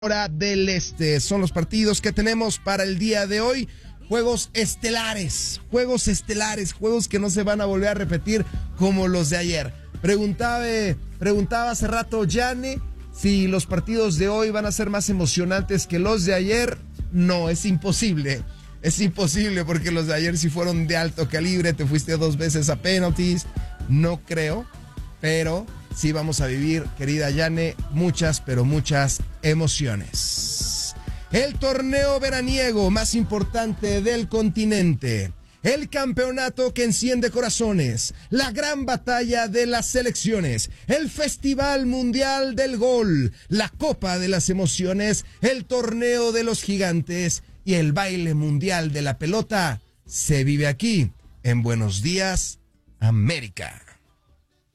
Hora del Este. Son los partidos que tenemos para el día de hoy. Juegos estelares, juegos que no se van a volver a repetir como los de ayer. Preguntaba hace rato Yane si los partidos de hoy van a ser más emocionantes que los de ayer. No, es imposible. Es imposible porque los de ayer sí fueron de alto calibre. Te fuiste 2 veces a penalties. No creo, pero sí vamos a vivir, querida Yane, muchas emociones. El torneo veraniego más importante del continente. El campeonato que enciende corazones. La gran batalla de las selecciones. El Festival Mundial del Gol. La Copa de las Emociones. El Torneo de los Gigantes. Y el baile mundial de la pelota se vive aquí, en Buenos Días, América.